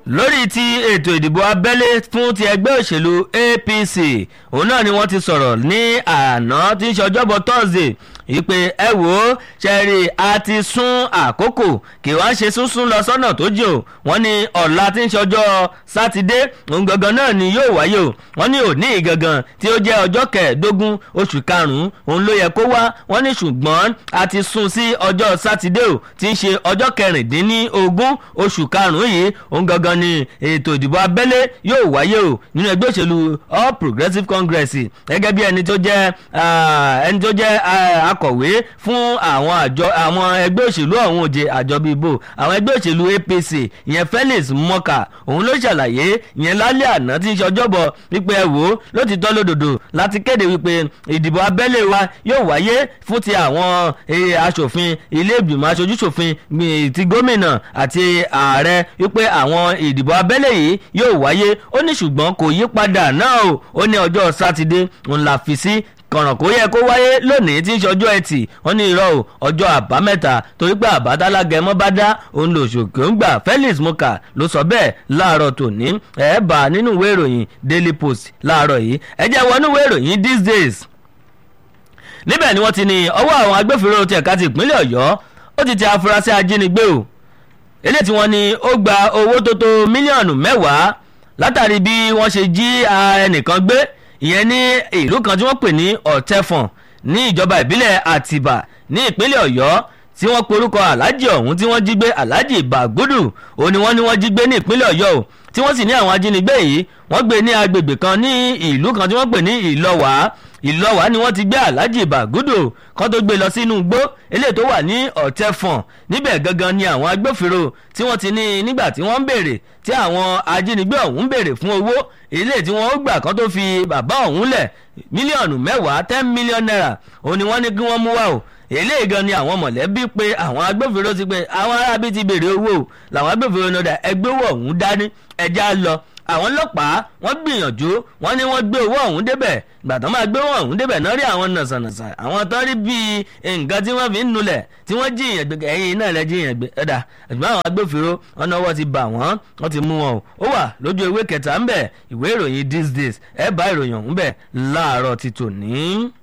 lórí ti ètò ìdìbò abẹ́lé fún ti ẹgbẹ́ òṣèlú APC òun náà ni wọ́n ti sọ̀rọ̀ ní àná tí ń ṣe ọjọ́bọ̀ Thursday ìpè ẹ wò ó ṣẹ́rí a ti sún àkókò kí wọ́n ṣe súnsún lọ sọ́nà tó jìn o wọ́n ní ọ̀la tí ń ṣe ọjọ́ sátidé òun gangan náà ni yóò wáyé o wọ́n ní òní gangan tí ó jẹ́ ọjọ́ kẹẹ̀ẹ́dógún oṣù karùn-ún òun ló yẹ kó wá wọ́n ní ṣùgbọ́n a ti sún sí ọjọ́ sátidé o tí ń ṣe ọjọ́ kẹrìndínlógún oṣù karùn-ún yìí òun gangan ni ètò ìdìbò abẹ́lé yóò wáyé o nínú ẹgbẹ́ òṣèlú All Progressives Congress gẹ́gẹ́ bí ẹni tó jẹ́ akọ̀wé fún àwọn ẹgbẹ́ òṣèlú ọ̀hún òjè àjọbí ìbò àwọn ẹgbẹ́ òṣèlú APC ìyẹn Felix Morka òun ló ṣàlàyé ìyẹn lálẹ́ àná tí ń ṣe ọjọ́bọ̀ wípé ẹ wò ó ló ti tọ́ lódòdó láti kéde wípé ìdìbò abẹ́lé wa yóò wáyé fún ti àwọn aṣòfin ilé ìgbìmọ̀ aṣojúṣòfin ti gómìnà àti ààrẹ wípé àwọn ìdìbò abẹ́lé yìí yóò wáyé ó ní ṣùgbọ́n kò yí padà náà ó ní ọjọ́ sátidé òun là fi sí kọ̀ràn kó yẹ kó wáyé lónìí tí ń ṣọjọ́ ẹtì wọ́n ní irọ́ o ọjọ́ àbámẹ́ta torí pé àbádálágẹmọ́ bá dá òun lò ṣòkè ń gbà Felix Morka ló sọ bẹ́ẹ̀ láàárọ̀ tòní ẹ̀ bá nínú ìwé ìròyìn Daily Post láàárọ̀ yìí ẹ jẹ́ wọnú ìwé ìròyìn These Days níbẹ̀ ni wọ́n ti ní ọwọ́ àwọn agbófinró ti ẹ̀ka ti ìpínlẹ̀ Ọ̀yọ́ ó ti tẹ afurasí ajínigbé o eléyìí tí wọ́n ní ó gba owó tó tó mílíọ̀nù 10 látàrí bí wọ́n ṣe jí ẹnìkan gbé ìyẹn ní ìlú kan tí wọ́n pè ní Ọ̀tẹ̀fọ̀n ní ìjọba ìbílẹ̀ Àtìbà ní ìpínlẹ̀ Ọ̀yọ́ tí wọ́n porúkọ aláàjì ọ̀hún tí wọ́n jí gbé aláàjì Bàgúdù òun ni wọ́n ní wọ́n jí gbé ní ìpínlẹ̀ Ọ̀yọ́ o tí wọ́n sì ní àwọn ajínigbé yìí wọ́n gbé ní agbègbè kan ní ìlú kan tí wọ́n pè ní Ìlọ́wà ni wọ́n ti gbé aláàjì Bàgúdù kan tó gbé lọ sínú igbó eléyìí tó wà ní Ọ̀tẹ̀fọ̀n níbẹ̀ gangan ni àwọn agbófinró tí wọ́n ti ní nígbà tí wọ́n ń béèrè tí àwọn ajínigbé ọ̀hún ń béèrè fún owó eléyìí tí wọ́n ó gbà kan tó fi bàbá ọ̀hún lẹ̀ mílíọ̀nù 10 10 million naira òun ni wọ́n ní kí wọ́n mú wá o eléyìí gan ni àwọn mọ̀lẹ́bí pé àwọn agbófinró ti pé àwọn arábí ti béèrè owó o làwọn agbófinró náà dà ẹgbẹ́ owó ọ̀hún dání ẹja lọ àwọn ọlọ́pàá wọ́n gbìyànjú wọ́n ní wọ́n gbé owó ọ̀hún débẹ̀ ìgbà tó máa gbé owó ọ̀hún débẹ̀ náà rí àwọn nàṣànàṣà àwọn tó rí bíi nǹkan tí wọ́n fi ń nulẹ̀ tí wọ́n jiyàn gbé ẹ̀yìn náà lẹ́ jiyàn gbé ẹ̀dà ṣùgbọ́n àwọn agbófinró ọ̀nà ọwọ́ ti bà wọ́n ti mú wọn o ó wà lójú ewé kẹta ńbẹ̀ ìwé ìròyìn These Days ẹ̀ bá ìròyìn ọ̀hún bẹ̀ láàárọ̀ ti tòní.